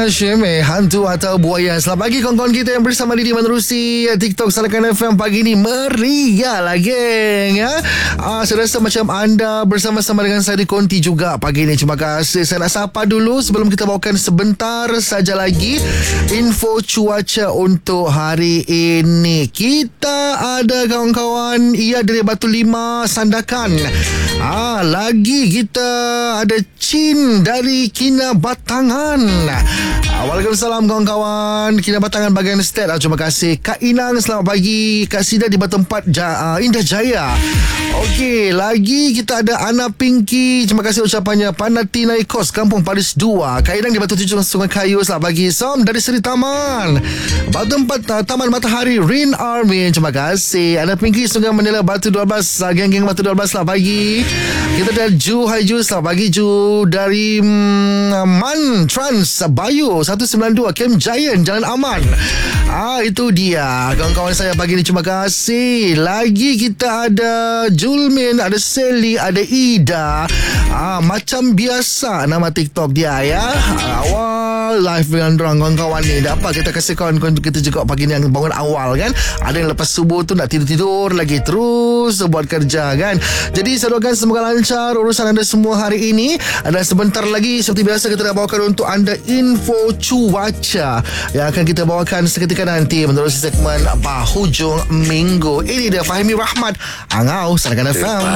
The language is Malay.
Hashim hantu atau buaya. Selamat pagi kawan-kawan kita yang bersama Didi menerusi TikTok Salakan FM pagi ni meriah lah geng ya. Saya rasa macam anda bersama-sama dengan saya di konti juga pagi ni. Terima kasih. Saya nak sapa dulu sebelum kita bawakan sebentar saja lagi info cuaca untuk hari ini. Kita ada kawan-kawan ia dari Batu Lima Sandakan. Lagi kita ada Chin dari Kinabatangan. Waalaikumsalam kawan-kawan Kinabatangan bahagian state. Terima kasih Kak Inang, selamat pagi. Kak Sida di Batu 4 Indah Jaya. Okey, lagi kita ada Ana Pinky. Terima kasih ucapannya. Panati Naikos Kampung Paris 2. Kak Inang di Batu 7 Sungai Kayu. Selamat pagi. Som dari Seri Taman Batu 4 Taman Matahari Rin Army. Terima kasih. Ana Pinky Sungai Manila Batu 12. Geng-geng Batu 12 selamat pagi. Kita ada Ju. Hai Ju, selamat pagi Ju. Dari Man Trans Bayu 192 Camp Giant Jalan Aman. Itu dia kawan-kawan saya pagi ni. Terima kasih. Lagi kita ada Julmin, ada Sally, ada Ida. Macam biasa nama TikTok dia ya. Awal live dengan dorang kawan-kawan ni. Dah apa kita kasih kawan-kawan kita juga pagi ni yang bangun awal kan. Ada yang lepas subuh tu nak tidur-tidur lagi terus buat kerja kan. Jadi saya doakan semoga lancar urusan anda semua hari ini. Dan sebentar lagi seperti biasa kita nak bawakan untuk anda info cuaca yang akan kita bawakan seketika nanti menerusi segmen Hujung Minggu. Ini dia Fahimi Rahmat Angau Salakan FM.